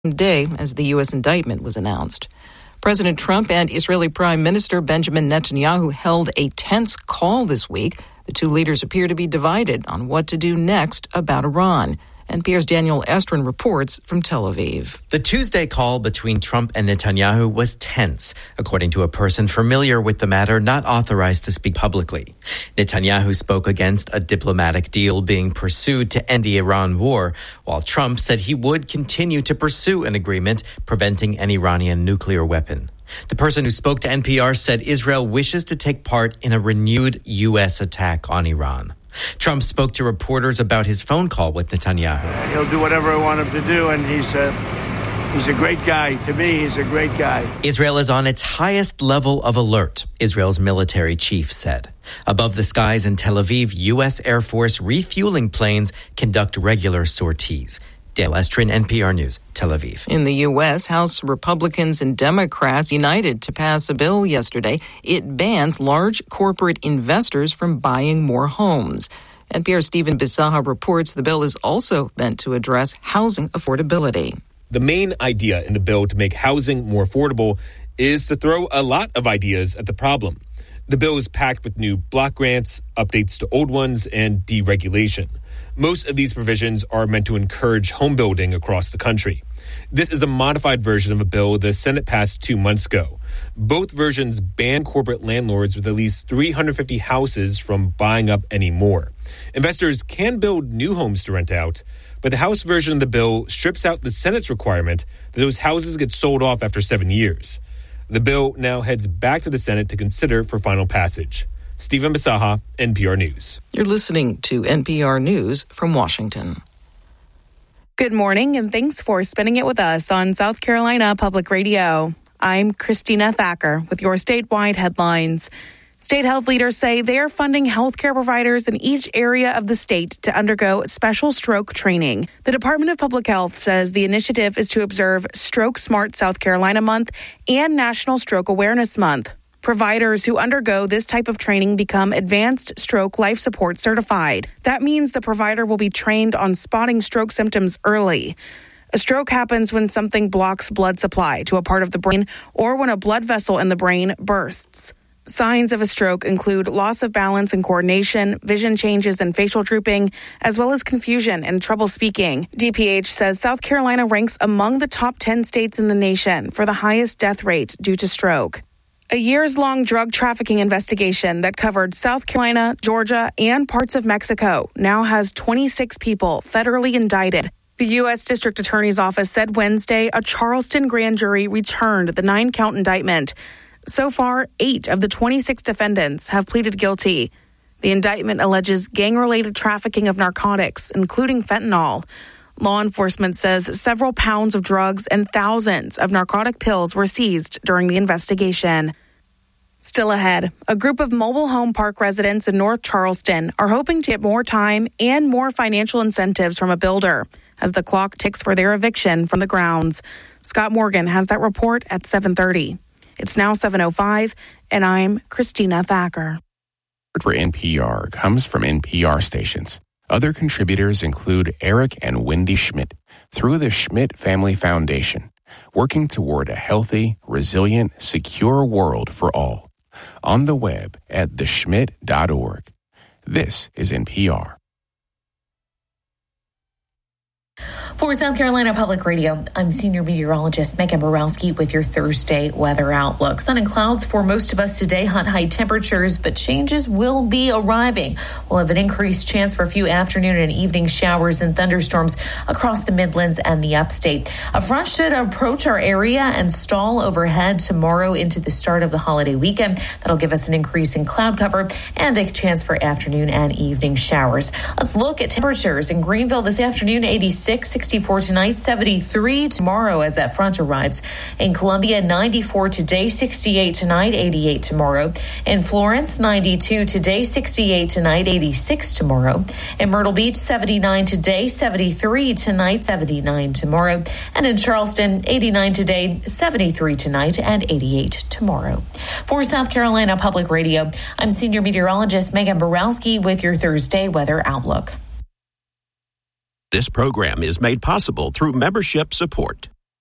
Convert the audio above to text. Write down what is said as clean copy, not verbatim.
day as the U.S. indictment was announced. President Trump and Israeli Prime Minister Benjamin Netanyahu held a tense call this week. The two leaders appear to be divided on what to do next about Iran. NPR's Daniel Estrin reports from Tel Aviv. The Tuesday call between Trump and Netanyahu was tense, according to a person familiar with the matter not authorized to speak publicly. Netanyahu spoke against a diplomatic deal being pursued to end the Iran war, while Trump said he would continue to pursue an agreement preventing an Iranian nuclear weapon. The person who spoke to NPR said Israel wishes to take part in a renewed U.S. attack on Iran. Trump spoke to reporters about his phone call with Netanyahu. He'll do whatever I want him to do, and he's a great guy. To me, he's a great guy. Israel is on its highest level of alert, Israel's military chief said. Above the skies in Tel Aviv, U.S. Air Force refueling planes conduct regular sorties. Daniel Estrin, NPR News, Tel Aviv. In the U.S., House Republicans and Democrats united to pass a bill yesterday. It bans large corporate investors from buying more homes. NPR's Stephen Bisaha reports the bill is also meant to address housing affordability. The main idea in the bill to make housing more affordable is to throw a lot of ideas at the problem. The bill is packed with new block grants, updates to old ones, and deregulation. Most of these provisions are meant to encourage home building across the country. This is a modified version of a bill the Senate passed 2 months ago. Both versions ban corporate landlords with at least 350 houses from buying up any more. Investors can build new homes to rent out, but the House version of the bill strips out the Senate's requirement that those houses get sold off after 7 years. The bill now heads back to the Senate to consider for final passage. Stephen Bisaha, NPR News. You're listening to NPR News from Washington. Good morning, and thanks for spending it with us on South Carolina Public Radio. I'm Christina Thacker with your statewide headlines. State health leaders say they are funding healthcare providers in each area of the state to undergo special stroke training. The Department of Public Health says the initiative is to observe Stroke Smart South Carolina Month and National Stroke Awareness Month. Providers who undergo this type of training become Advanced Stroke Life Support certified. That means the provider will be trained on spotting stroke symptoms early. A stroke happens when something blocks blood supply to a part of the brain or when a blood vessel in the brain bursts. Signs of a stroke include loss of balance and coordination, vision changes and facial drooping, as well as confusion and trouble speaking. DPH says South Carolina ranks among the top 10 states in the nation for the highest death rate due to stroke. A years-long drug trafficking investigation that covered South Carolina, Georgia, and parts of Mexico now has 26 people federally indicted. The U.S. District Attorney's Office said Wednesday a Charleston grand jury returned the 9-count indictment. So far, 8 of the 26 defendants have pleaded guilty. The indictment alleges gang-related trafficking of narcotics, including fentanyl. Law enforcement says several pounds of drugs and thousands of narcotic pills were seized during the investigation. Still ahead, a group of mobile home park residents in North Charleston are hoping to get more time and more financial incentives from a builder as the clock ticks for their eviction from the grounds. Scott Morgan has that report at 7:30. It's now 7:05, and I'm Christina Thacker. For NPR comes from NPR stations. Other contributors include Eric and Wendy Schmidt through the Schmidt Family Foundation, working toward a healthy, resilient, secure world for all. On the web at theschmidt.org. This is NPR. For South Carolina Public Radio, I'm senior meteorologist Megan Borowski with your Thursday weather outlook. Sun and clouds for most of us today, hot high temperatures, but changes will be arriving. We'll have an increased chance for a few afternoon and evening showers and thunderstorms across the Midlands and the upstate. A front should approach our area and stall overhead tomorrow into the start of the holiday weekend. That'll give us an increase in cloud cover and a chance for afternoon and evening showers. Let's look at temperatures in Greenville this afternoon, 86, 64 tonight, 73 tomorrow as that front arrives. In Columbia, 94 today, 68 tonight, 88 tomorrow. In Florence, 92 today, 68 tonight, 86 tomorrow. In Myrtle Beach, 79 today, 73 tonight, 79 tomorrow. And in Charleston, 89 today, 73 tonight, and 88 tomorrow. For South Carolina Public Radio, I'm senior meteorologist Megan Borowski with your Thursday weather outlook. This program is made possible through membership support.